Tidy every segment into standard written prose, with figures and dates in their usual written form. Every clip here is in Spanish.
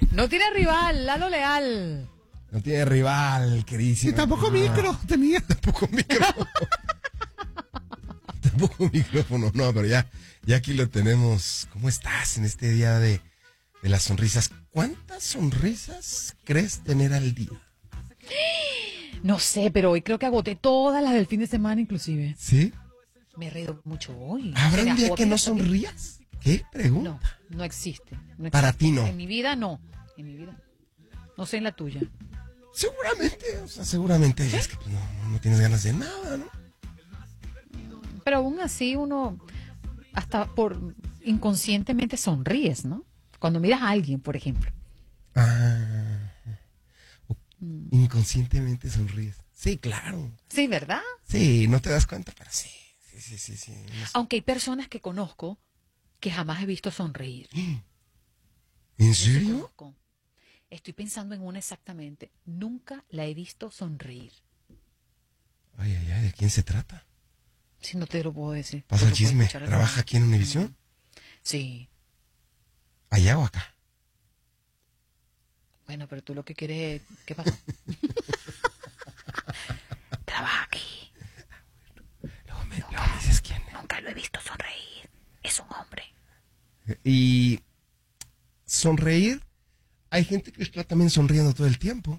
No tiene rival, Lalo Leal. No tiene rival, queridísimo. Y tampoco micro tenía. Tampoco micro. Tampoco micrófono, no, pero ya aquí lo tenemos. ¿Cómo estás en este día de las sonrisas? ¿Cuántas sonrisas crees tener al día? No sé, pero hoy creo que agoté todas las del fin de semana inclusive. ¿Sí? Me he reído mucho hoy. ¿Habrá un día que no sonrías? ¿Qué pregunta? No existe. Para ti no. En mi vida no. No sé en la tuya. Seguramente es que no tienes ganas de nada, ¿no? Pero aún así uno hasta por inconscientemente sonríes, ¿no? Cuando miras a alguien, por ejemplo. Inconscientemente sonríes. Sí, claro. Sí, ¿verdad? Sí, no te das cuenta, pero sí. No sé. Aunque hay personas que conozco que jamás he visto sonreír. ¿En serio? Estoy pensando en una exactamente. Nunca la he visto sonreír. Ay, ¿de quién se trata? Si no te lo puedo decir. ¿Pasa el chisme? ¿Trabaja aquí en Univisión? Sí. ¿Allá o acá? Bueno, pero tú lo que quieres... ¿Qué pasa? Trabaja aquí. Luego me dices quién es. Nunca lo he visto sonreír. Es un hombre. Y sonreír, hay gente que está también sonriendo todo el tiempo.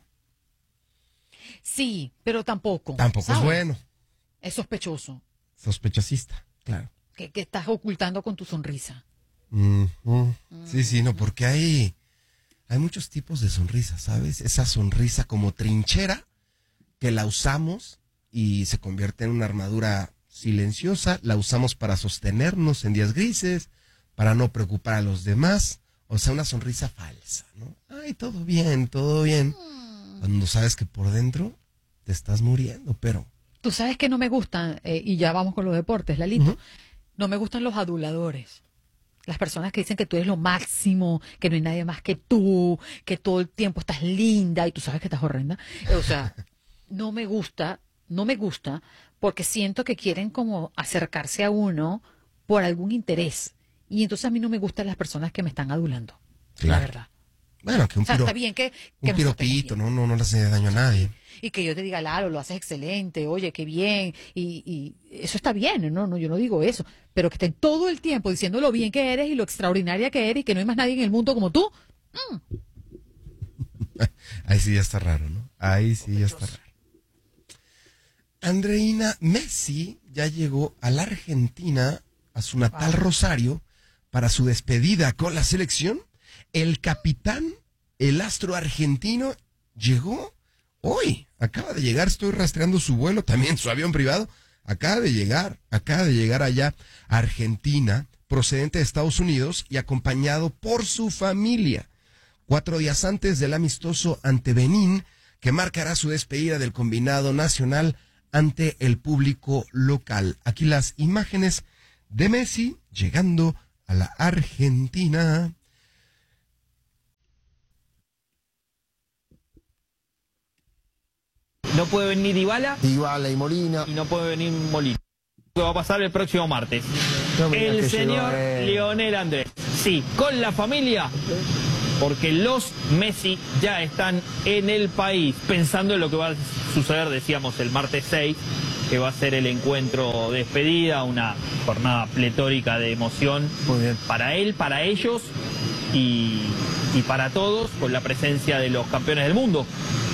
Sí, pero tampoco. Tampoco ¿sabes? Es bueno. Es sospechoso. Sospechosista, claro. Que estás ocultando con tu sonrisa. Sí, no, porque hay muchos tipos de sonrisas, ¿sabes? Esa sonrisa como trinchera que la usamos y se convierte en una armadura silenciosa, la usamos para sostenernos en días grises, para no preocupar a los demás, o sea, una sonrisa falsa, ¿no? Ay, todo bien, cuando sabes que por dentro te estás muriendo, pero... Tú sabes que no me gustan, y ya vamos con los deportes, Lalito, no me gustan los aduladores. Las personas que dicen que tú eres lo máximo, que no hay nadie más que tú, que todo el tiempo estás linda y tú sabes que estás horrenda. O sea, no me gusta porque siento que quieren como acercarse a uno por algún interés. Y entonces a mí no me gustan las personas que me están adulando, claro. La verdad. Bueno, que un está bien que un piropito, no le hace daño a nadie. Y que yo te diga, Lalo, lo haces excelente, oye, qué bien, y eso está bien, no, yo no digo eso, pero que estén todo el tiempo diciendo lo bien que eres y lo extraordinaria que eres y que no hay más nadie en el mundo como tú. Ahí sí ya está raro, ¿no? Ahí sí ya está raro. Andreina Messi ya llegó a la Argentina, a su natal Rosario, para su despedida con la selección. El capitán, el astro argentino, llegó hoy. Acaba de llegar, estoy rastreando su vuelo, también su avión privado. Acaba de llegar allá a Argentina, procedente de Estados Unidos y acompañado por su familia. 4 días antes del amistoso ante Benín, que marcará su despedida del combinado nacional ante el público local. Aquí las imágenes de Messi llegando a la Argentina. No puede venir Dybala y Molina. y no puede venir Molina. ¿Qué va a pasar el próximo martes? El señor Lionel Andrés. Sí, con la familia, porque los Messi ya están en el país, pensando en lo que va a suceder, decíamos, el martes 6, que va a ser el encuentro de despedida, una jornada pletórica de emoción. Muy bien. Para él, para ellos y para todos, con la presencia de los campeones del mundo.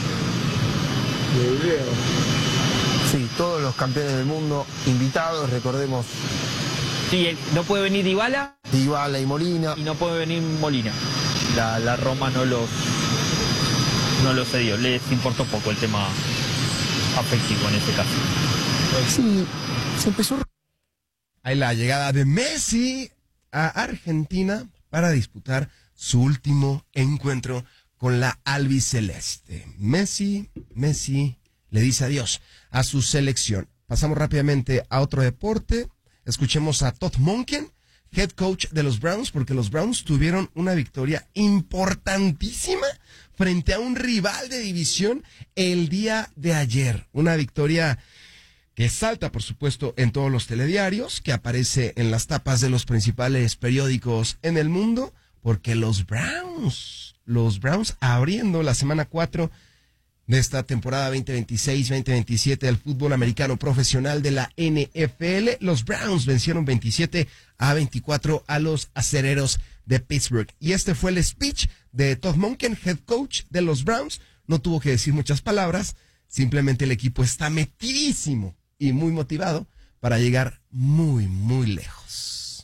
Sí, todos los campeones del mundo invitados, recordemos. Sí, no puede venir Dybala Dybala y Molina. y no puede venir Molina. La Roma no los cedió, les importó poco el tema afectivo en ese caso. Sí, se empezó. Hay la llegada de Messi a Argentina para disputar su último encuentro con la albiceleste. Messi le dice adiós a su selección. Pasamos rápidamente a otro deporte. Escuchemos a Todd Monken, head coach de los Browns, porque los Browns tuvieron una victoria importantísima frente a un rival de división el día de ayer. Una victoria que salta, por supuesto, en todos los telediarios, que aparece en las tapas de los principales periódicos en el mundo, porque los Browns abriendo la semana 4 de esta temporada 2026-2027 del fútbol americano profesional de la NFL. Los Browns vencieron 27-24 a los Acereros de Pittsburgh. Y este fue el speech de Todd Monken, head coach de los Browns. No tuvo que decir muchas palabras, simplemente el equipo está metidísimo y muy motivado para llegar muy, muy lejos.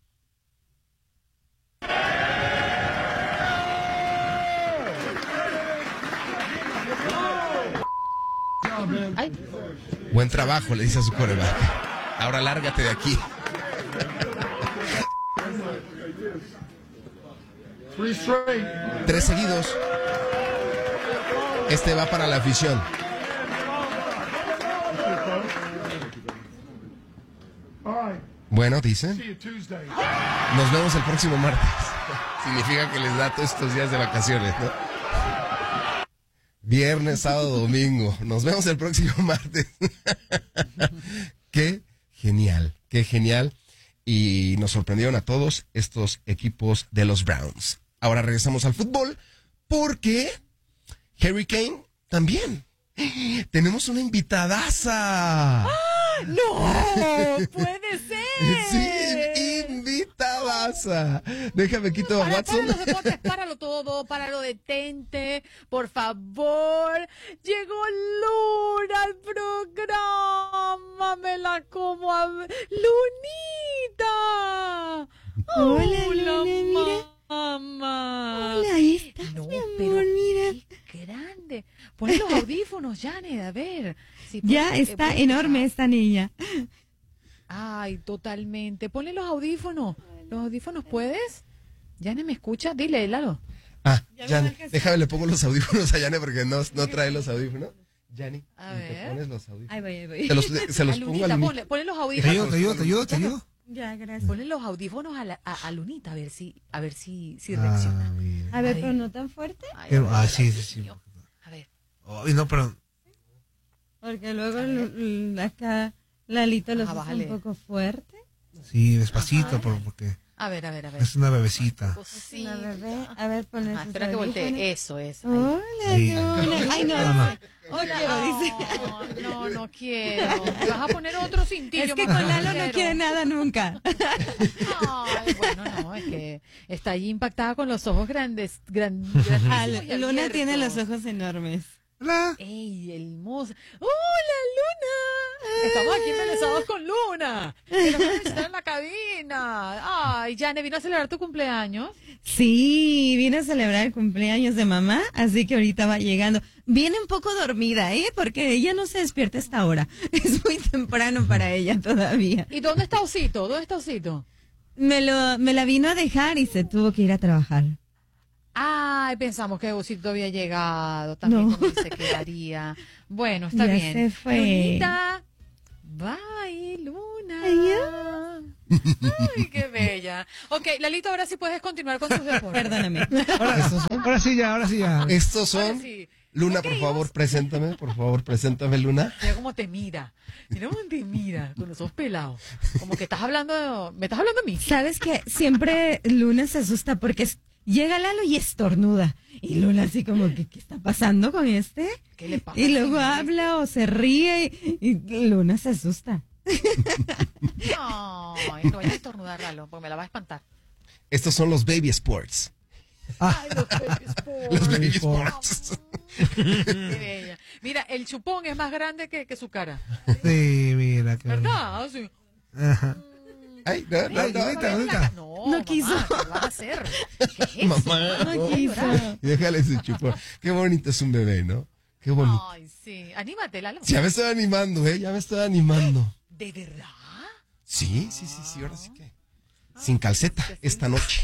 Ay. Buen trabajo, le dice a su quarterback. Ahora lárgate de aquí. Tres seguidos. Este va para la afición. Bueno, dicen. Nos vemos el próximo martes. Significa que les da todos estos días de vacaciones, ¿no? Viernes, sábado, domingo. Nos vemos el próximo martes. Qué genial, qué genial. Y nos sorprendieron a todos estos equipos de los Browns. Ahora regresamos al fútbol porque Harry Kane también. Tenemos una invitadaza. ¡Ah! ¡No! ¡Puede ser! Sí, invitadaza. Déjame quito a Watson. Para los deportes, páralo todo, páralo, detente, por favor. Llegó Luna al programa, me la como a... ¡Lunita! Hola, Luna, mira. Mamá. Hola, ahí estás, No, mi amor, pero mira. qué grande. Pon los audífonos, Janet, a ver. Sí, Ya está enorme esta niña. Ay, totalmente. Ponle los audífonos. ¿Los audífonos puedes? ¿Janet me escucha? Dile, Lalo. Jani, déjame, le pongo los audífonos a Jani porque no trae los audífonos. Jani, A ¿te ver. pones los audífonos? Ahí voy. Se los pongo a Lunita. Ponle los audífonos. Te ayudo. Ya, gracias. Ponle los audífonos a Lunita, a ver si reacciona. A ver, Ay. pero no tan fuerte, Ay, Pero- ay, sí, ay, sí, Dios sí. mío. A ver. Ay, no, pero porque luego acá Lalito los Ajá, hace bájale. un poco fuerte. sí, despacito, porque A ver. es una bebecita. Cosita. La bebé, a ver, ponle Ajá, sus espera que voltee. audífonos. Eso. Ahí. Hola, Sí. Luna. Ay, no. Hola. No quiero. ¿Me vas a poner otro cintillo? Es que mamá? con Lalo no quiere nada nunca. Ay, bueno, no, es que está ahí impactada con los ojos grandes. Luna tiene los ojos enormes. Hola. ¡Ey, hermosa! ¡Hola, Luna! Estamos aquí embelesados con Luna. Que nos van a visitar en la cabina. Ay, Jane, ¿vino a celebrar tu cumpleaños? Sí, vine a celebrar el cumpleaños de mamá, así que ahorita va llegando. Viene un poco dormida, porque ella no se despierta a esta hora. Es muy temprano para ella todavía. ¿Y dónde está Osito? ¿Dónde está Osito? Me la vino a dejar y se tuvo que ir a trabajar. Ay, pensamos que Osito había llegado. También No. como se quedaría. Bueno, está Ya bien. se fue. Lunita. Bye, Luna. Ay, qué bella. Ok, Lalito, ahora sí puedes continuar con tus deportes. Perdóname. Ahora sí ya. Estos son... Ahora sí. Luna, Ok, por favor, preséntame, Luna. Mira cómo te mira. Mira cómo te mira con los ojos pelados. Como que estás hablando, me estás hablando a mí. ¿Sabes qué? Siempre Luna se asusta porque llega Lalo y estornuda. Y Luna así como que, ¿qué está pasando con este? ¿Qué le pasa? Y luego habla o se ríe y Luna se asusta. Ay, no vayas a estornudar, Lalo, porque me la va a espantar. Estos son los baby sports. Ay, los baby sports. Los baby sports. Qué bella. Mira, el chupón es más grande que su cara. Sí, mira. Qué ¿Verdad? Sí. Ajá. Ay, no. Ahorita. No quiso. mamá, ¿qué vas a hacer? ¿Qué es eso? Mamá. No quiso. Déjale su chupón. Qué bonito es un bebé, ¿no? Qué bonito. Ay, sí. Anímate, Lalo. Ya me estoy animando, ya me estoy animando. ¿De verdad? Sí, ahora sí que. Sin calceta, esta noche.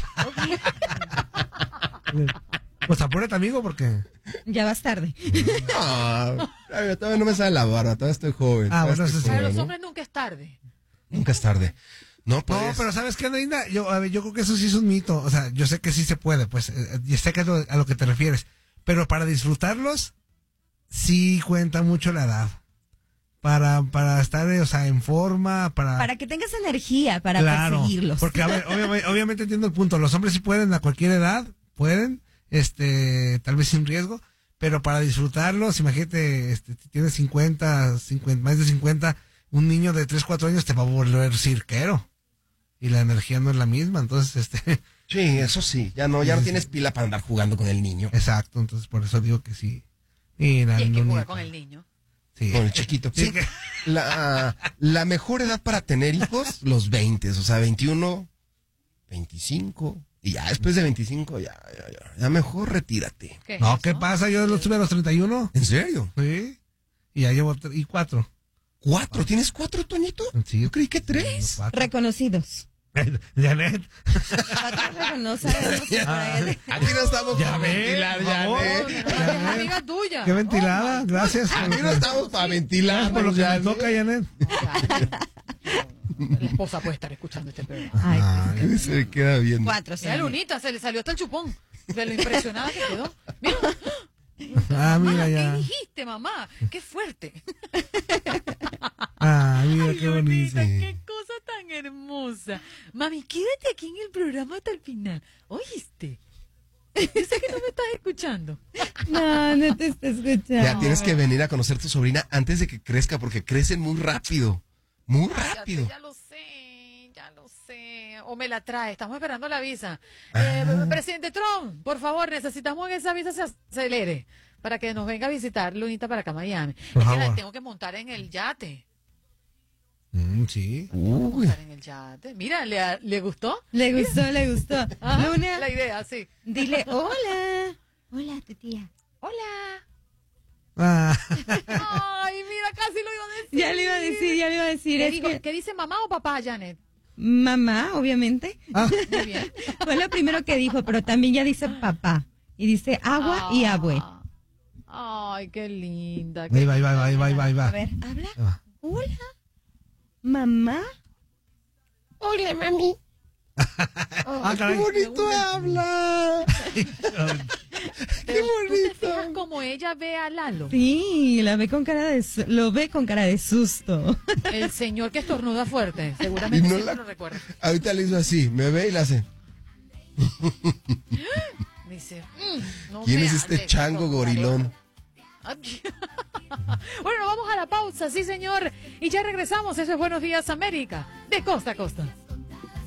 Pues apúrate, amigo, porque... Ya vas tarde. No, todavía no me sale la barba, todavía estoy joven. Ah, todavía bueno, estoy eso sí. Para joven, los ¿no? hombres nunca es tarde. Nunca es tarde. No, pues. No, pero ¿sabes qué, Andreina? Yo creo que eso sí es un mito. O sea, yo sé que sí se puede, pues. Ya sé que es a lo que te refieres. Pero para disfrutarlos, sí cuenta mucho la edad. para estar, o sea, en forma, Para que tengas energía para claro, perseguirlos. porque a ver, obviamente entiendo el punto, los hombres sí pueden a cualquier edad, pueden, tal vez sin riesgo, pero para disfrutarlos, imagínate, si tienes 50, más de 50, un niño de 3, 4 años te va a volver cirquero. Y la energía no es la misma, entonces, Sí, eso sí, ya no tienes pila para andar jugando con el niño. Exacto, entonces por eso digo que sí. Mira, Y hay que no, jugar con el niño. sí. Con el chiquito. Sí, Sí, que- la mejor edad para tener hijos, los 20, o sea, 21, 25, y ya después de 25, ya mejor retírate. ¿Qué es No, eso? ¿qué pasa? Yo lo tuve a los 31. ¿En serio? Sí. Y ya llevo 4. ¿4? ¿Tienes 4, Toñito? Sí. Yo creí que 3. Reconocidos. Janet. No sabemos si por ahí- Aquí no estamos Ya para ves, ventilar, por ya favor. ves. Es amiga tuya. Qué ventilada, gracias. Aquí no estamos para ventilar. Por lo que ya me toca, Janet. La esposa puede estar escuchando este programa. Ay, Ay, se queda viendo. 4, sí. Mira, Lunita, se le salió hasta el chupón. De lo impresionada que quedó. Mira, Ah, mira mamá, ¿qué ya. dijiste, mamá? Qué fuerte. Ah, mira Ay, qué bonito. Lunita, qué cosa tan hermosa. Mami, quédate aquí en el programa hasta el final. ¿Oíste? Yo sé que no me estás escuchando. No te está escuchando. Ya tienes que venir a conocer a tu sobrina antes de que crezca, porque crecen muy rápido. Muy rápido. Ya lo sé, ya lo sé. O me la trae, estamos esperando la visa. Ah. Presidente Trump, por favor, necesitamos que esa visa se acelere para que nos venga a visitar Lunita para acá a Miami. Por Es que la favor. tengo que montar en el yate. Sí. Uy. Montar en el yate. Mira, ¿le gustó? Le gustó. Ajá, Luna, la idea, sí. dile hola. Hola, tu tía. Hola. Ah, Ay, mira, casi lo iba a decir. Ya le iba a decir. ¿Qué, Es digo? que ¿Qué dice mamá o papá, Janet? mamá, obviamente. Muy bien. Fue lo primero que dijo, pero también ya dice papá. Y dice agua y abue. Ay, qué linda. ahí va. A ver, habla. Ahí va. Hola. Mamá. Hola, mami. Ah, caray. ¡Qué bonito habla! Pero ¿tú te fijas como ella ve a Lalo? Sí, lo ve con cara de susto. El señor que estornuda fuerte. Seguramente Y no siempre la- lo recuerda. Ahorita le hizo así, me ve y le hace. Dice, no ¿Quién me es este hables, chango estornudador. gorilón? Bueno, vamos a la pausa, sí señor. Y ya regresamos. Eso es Buenos Días América, de costa a costa.